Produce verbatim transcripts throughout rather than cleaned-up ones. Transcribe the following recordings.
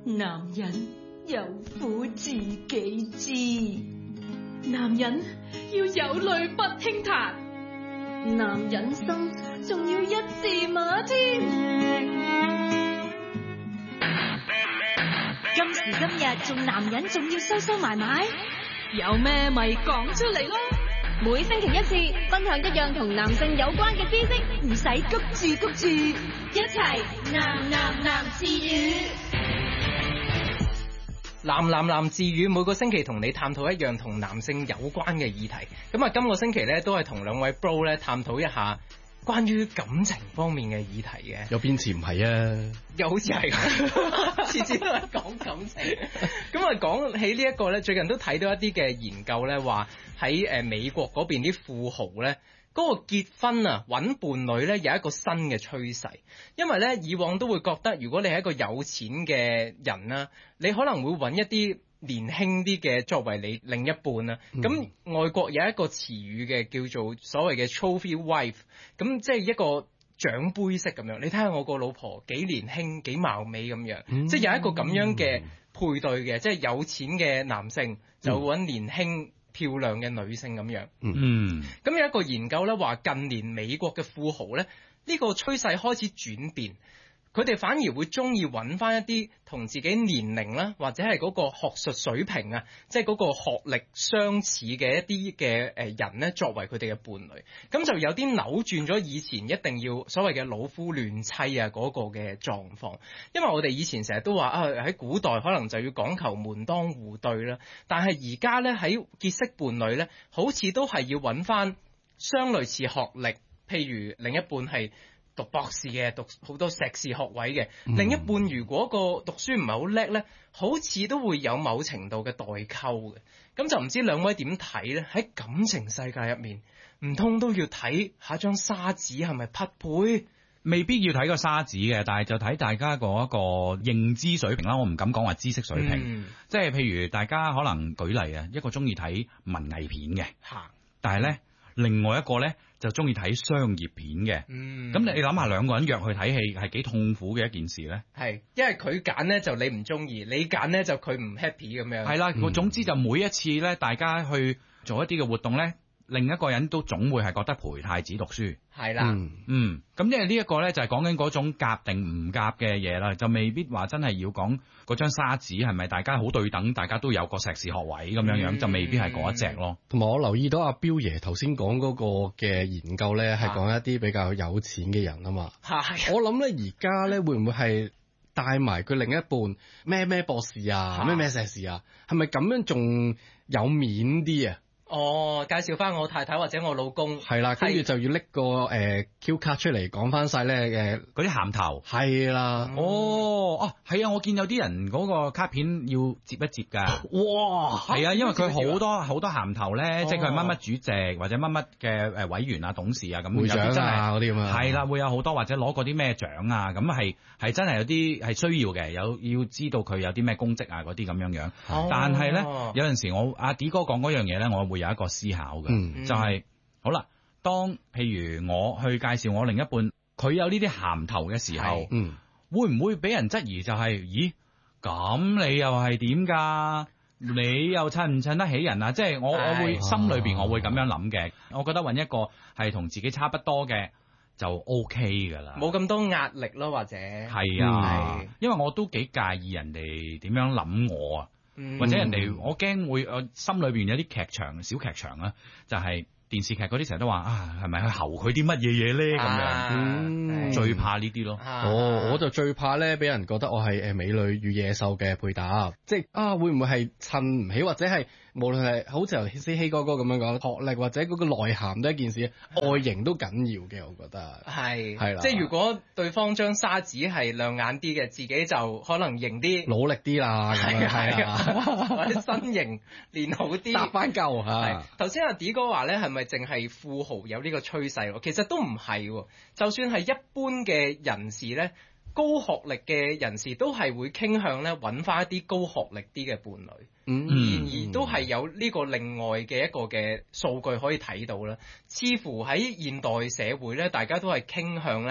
男人有苦自己知，男人要有淚不輕彈，男人心仲要一字馬添。 今時今日做男人仲要收收埋埋， 有咩咪講出嚟咯。 每星期一次，分享一樣同男性有關嘅知識，唔使谷住谷住，一齊男男男自語。 男男男自語每個星期同你探討一樣同男性有關嘅議題。咁啊，今個星期咧都係同兩位 bro 咧探討一下關於感情方面嘅議題嘅。 有邊次唔係啊？ 又好似係咁，次次都係講感情。咁啊，講起呢一個咧，最近都睇到一啲嘅研究咧，話喺誒美國嗰邊啲富豪咧，嗰個結婚啊揾伴侶咧有一個新嘅趨勢。因為咧以往都會覺得，如果你係一個有錢嘅人啦，你可能會揾一啲年輕啲嘅作為你另一半啦。咁、嗯、外國有一個詞語嘅叫做所謂嘅 trophy wife， 咁即係一個獎杯式咁樣。你睇下我個老婆幾年輕幾貌美咁樣，嗯、即係有一個咁樣嘅配對嘅，即係有錢嘅男性就揾年輕漂亮嘅女性咁樣。 嗯， 咁有一個研究咧話，近年美國嘅富豪咧，呢個趨勢開始轉變。佢哋反而會中意揾翻一啲同自己年齡啦，或者係嗰個學術水平啊，即係嗰個學歷相似嘅一啲嘅誒人咧，作為佢哋嘅伴侶。咁就有啲扭轉咗以前一定要所謂嘅老夫亂妻啊嗰個嘅狀況。因為我哋以前成日都話啊，喺古代可能就要講求門當戶對啦，但係而家咧喺結識伴侶咧，好似都係要揾翻相類似學歷，譬如另一半係讀博士嘅，讀好多碩士學位嘅、嗯、另一半，如果個讀書唔係好叻呢，好似都會有某程度嘅代溝嘅。咁就唔知兩位點睇呢？喺感情世界入面，唔通都要睇下張沙紙係咪匹配？ 未必要睇個沙紙嘅，但係就睇大家嗰一個認知水平啦。我唔敢講話知識水平，嗯、即係譬如大家可能舉例啊，一個中意睇文藝片嘅， 嚇， 但係呢，另外一個呢，就中意睇商業片嘅，咁、嗯、你你諗下兩個人約去睇戲係幾痛苦嘅一件事咧？ 係，因為佢揀咧就你唔中意，你揀咧就佢唔 happy 咁樣。 係啦，我、嗯、總之就每一次咧，大家去做一啲嘅活動咧，另一個人都總會係覺得陪太子讀書。 係啦， 嗯，嗯，咁因為呢一個咧就係講緊嗰種夾定唔夾嘅嘢啦，就未必話真係要講嗰張沙紙係咪大家好對等，大家都有個碩士學位咁樣樣，嗯、就未必係嗰一隻咯。 同埋我留意到阿彪爺頭先講嗰個嘅研究咧，係講一啲比較有錢嘅人啊嘛。係，我諗咧而家咧會唔會係帶埋佢另一半咩咩博士啊，咩咩碩士啊，係咪咁樣仲有面啲啊？ 哦，介紹翻我太太或者我老公， 係啦，跟住就要拎個誒、呃、Q 卡出嚟講翻晒咧嘅嗰啲銜頭， 係啦， 哦，哦，係啊，我見有啲人嗰個卡片要接一接噶， 哇， 係啊，因為佢好多好多銜頭咧，哦、即係佢係乜乜主席或者乜乜嘅誒委員啊、董事啊咁， 會長啊嗰啲咁啊， 係啦，會有好多或者攞過啲咩獎啊，咁係係真係有啲係需要嘅，有要知道佢有啲咩功績啊嗰啲咁樣樣，哦、但係咧有陣時我阿 D 哥講嗰樣嘢咧，我會。會有一個思考嘅，嗯、就係、是、好啦。當譬如我去介紹我另一半，佢有呢啲銜頭嘅時候，嗯、會唔會俾人質疑、就是？就係咦，咁你又係點噶？你又襯唔襯得起人啊？即、就、係、是、我我會心裏邊我會咁樣諗嘅。我覺得揾一個係同自己差不多嘅就 OK 噶啦， 冇咁多壓力咯，或者係啊，嗯、因為我都幾介意人哋點樣諗我啊。嗯、或者人哋，我驚會，我心裏邊有啲劇場、小劇場啊，就係、是、電視劇嗰啲成日都話啊，係咪去候佢啲乜嘢嘢咧？咁樣，啊嗯、最怕呢啲咯。 啊、哦，我就最怕咧，俾人覺得我係誒美女與野獸嘅配搭，即係啊，會唔會係襯唔起，或者係無論係好似頭先希哥哥咁樣講，學歷或者嗰個內涵都係一件事，外形都緊要嘅，我覺得係係啦。 即係如果對方張沙紙係亮眼啲嘅，自己就可能型啲， 努力啲啦，係係啊。 或者身形練好啲， 搭翻夠嚇。 頭先阿 D 哥話咧，係咪淨係富豪有呢個趨勢？其實都唔係喎，就算係一般嘅人士咧，高學歷嘅人士都係會傾向咧揾翻一啲高學歷啲嘅伴侶。嗯，然而都係有呢個另外嘅一個嘅數據可以睇到啦。似乎喺現代社會咧，大家都係傾向咧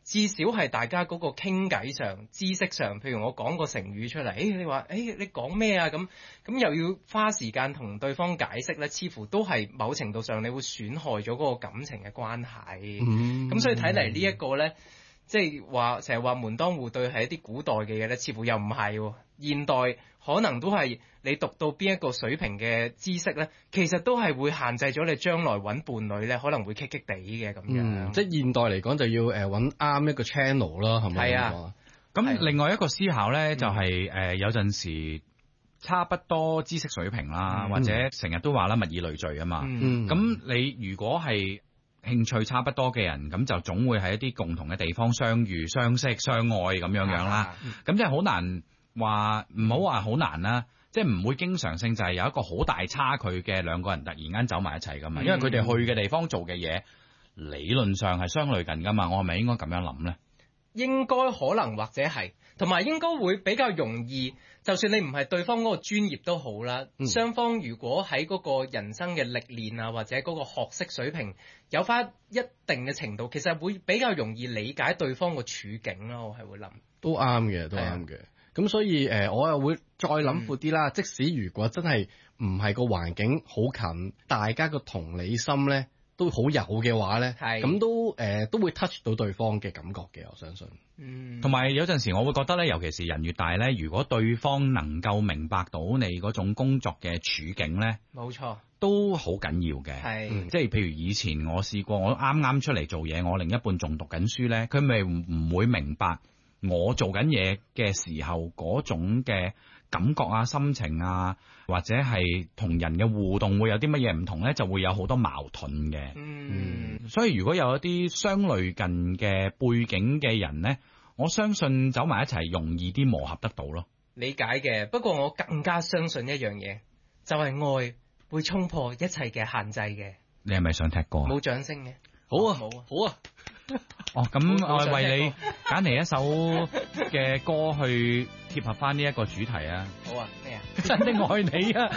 至少係大家嗰個傾偈上、知識上，譬如我講個成語出嚟，誒、哎、你話誒、哎、你講咩啊？咁咁又要花時間同對方解釋咧，似乎都係某程度上你會損害咗嗰個感情嘅關係。咁、嗯、所以睇嚟呢一個咧，即係話成日話門當戶對係一啲古代嘅嘢咧，似乎又唔係喎。現代可能都係你讀到邊一個水平嘅知識咧，其實都係會限制咗你將來揾伴侶咧，可能會棘棘地嘅咁樣。 嗯、即係現代嚟講就要誒揾啱一個 channel 啦，係咪？ 係啊。 咁另外一個思考咧，就係、是、誒、呃、有陣時差不多知識水平啦，嗯、或者成日都話啦物以類聚啊嘛。咁、嗯、你如果係興趣差不多嘅人，咁就總會喺一啲共同嘅地方相遇、相識、相愛咁樣樣啦。咁即係好難。話唔好話好難啦，即係唔會經常性就係有一個好大差距嘅兩個人突然間走埋一齊噶嘛，因為佢哋去嘅地方做嘅嘢理論上係相類近噶嘛，我係咪應該咁樣諗呢？ 應該可能或者係，同埋應該會比較容易，就算你唔係對方嗰個專業都好啦，嗯、雙方如果喺嗰個人生嘅歷練啊，或者嗰個學識水平有翻一定嘅程度，其實會比較容易理解對方個處境咯，我係會諗。都啱嘅，都啱嘅。 咁所以誒、呃，我又會再諗闊啲啦。嗯、即使如果真係唔係個環境好近，大家個同理心咧都好有嘅話咧，咁都誒、呃、都會 touch 到對方嘅感覺嘅，我相信。 嗯，同埋有陣時我會覺得咧，尤其是人越大咧，如果對方能夠明白到你嗰種工作嘅處境咧， 冇錯， 都好緊要嘅。係、嗯，即係譬如以前我試過，我啱啱出嚟做嘢，我另一半仲讀緊書咧，佢咪唔唔會明白我做緊嘢嘅時候嗰種嘅感覺啊、心情啊，或者係同人嘅互動會有啲乜嘢唔同咧，就會有好多矛盾嘅。嗯，所以如果有一啲相類近嘅背景嘅人咧，我相信走埋一齊容易啲磨合得到咯。 理解嘅，不過我更加相信一樣嘢，就係、是、愛會衝破一切嘅限制嘅。 你係咪想踢歌啊？ 冇掌聲嘅。 好啊，好啊，好啊。 哦，咁我為你揀嚟一首嘅歌去貼合翻呢一個主題啊！ 好啊，咩啊？ 真的愛你啊！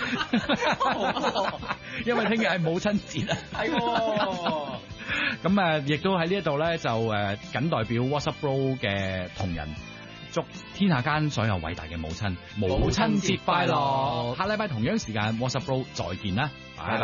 因為聽日係母親節啊！ 係喎。 咁啊，亦都喺呢一度咧，就誒僅代表 WhatsApp Bro 嘅同仁，祝天下間所有偉大嘅母親母親節快樂！下禮拜同樣時間 WhatsApp Bro 再見啦，拜拜。